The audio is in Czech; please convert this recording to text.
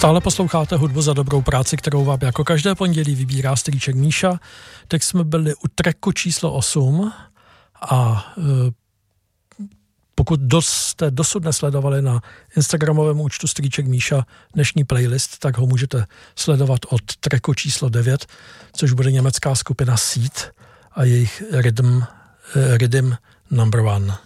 Stále posloucháte hudbu za dobrou práci, kterou vám jako každé pondělí vybírá strýček Míša. Teď jsme byli u tracku číslo 8 a pokud jste dosud nesledovali na instagramovém účtu strýček Míša dnešní playlist, tak ho můžete sledovat od tracku číslo 9, což bude německá skupina Seed a jejich Rhythm No. 1.